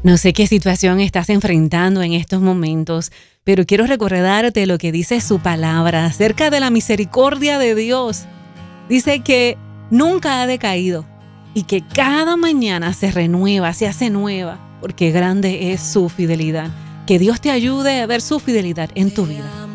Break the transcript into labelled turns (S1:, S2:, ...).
S1: No sé qué situación estás enfrentando en estos momentos, pero quiero recordarte lo que dice su palabra acerca de la misericordia de Dios. Dice que nunca ha decaído y que cada mañana se renueva, se hace nueva, porque grande es su fidelidad. Que Dios te ayude a ver su fidelidad en tu vida.